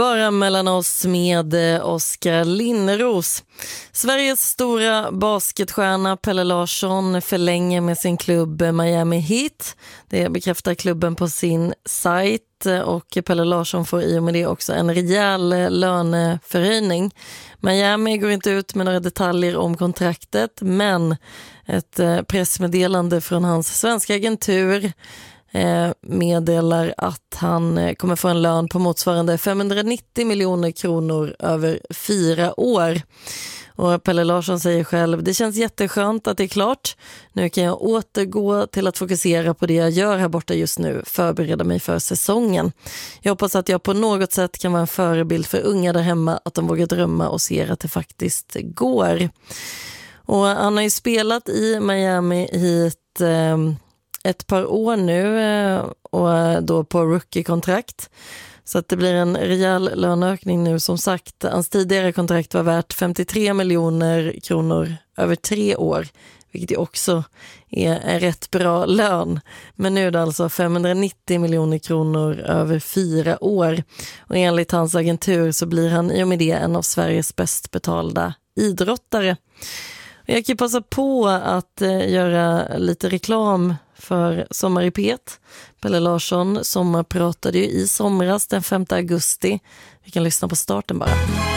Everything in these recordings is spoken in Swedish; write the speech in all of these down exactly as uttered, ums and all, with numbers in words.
Bara mellan oss med Oskar Linnros. Sveriges stora basketstjärna Pelle Larsson förlänger med sin klubb Miami Heat. Det bekräftar klubben på sin sajt och Pelle Larsson får i och med det också en rejäl löneförhöjning. Miami går inte ut med några detaljer om kontraktet, men ett pressmeddelande från hans svenska agentur meddelar att han kommer få en lön på motsvarande femhundranittio miljoner kronor över fyra år. Och Pelle Larsson säger själv: det känns jätteskönt att det är klart. Nu kan jag återgå till att fokusera på det jag gör här borta just nu, förbereda mig för säsongen. Jag hoppas att jag på något sätt kan vara en förebild för unga där hemma, att de vågar drömma och ser att det faktiskt går. Och han har ju spelat i Miami hit eh, ett par år nu och då på rookie-kontrakt. Så att det blir en rejäl löneökning nu som sagt. Hans tidigare kontrakt var värt femtiotre miljoner kronor över tre år. Vilket ju också är en rätt bra lön. Men nu är det alltså femhundranittio miljoner kronor över fyra år. Och enligt hans agentur så blir han i och med det en av Sveriges bäst betalda idrottare. Och jag kan passa på att eh, göra lite reklam för Sommar i P ett. Pelle Larsson sommarpratade ju i somras den femte augusti. Vi kan lyssna på starten bara.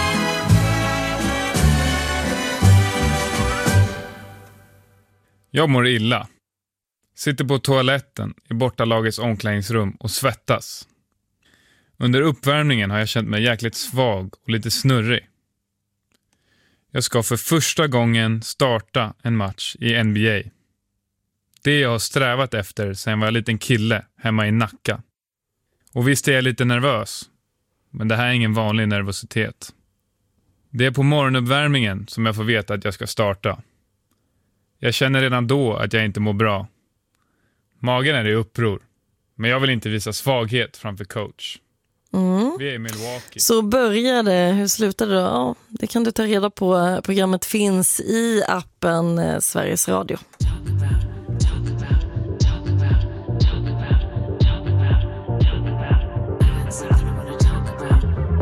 Jag mår illa. Sitter på toaletten i bortalagets omklädningsrum och svettas. Under uppvärmningen har jag känt mig jäkligt svag och lite snurrig. Jag ska för första gången starta en match i N B A. Det jag har strävat efter sedan jag var en liten kille hemma i Nacka. Och visst är jag lite nervös, men det här är ingen vanlig nervositet. Det är på morgonuppvärmningen som jag får veta att jag ska starta. Jag känner redan då att jag inte mår bra. Magen är i uppror, men jag vill inte visa svaghet framför coach. Mm. Vi är i Milwaukee. Så började, hur slutade det då? Ja, det kan du ta reda på. Programmet finns i appen Sveriges Radio.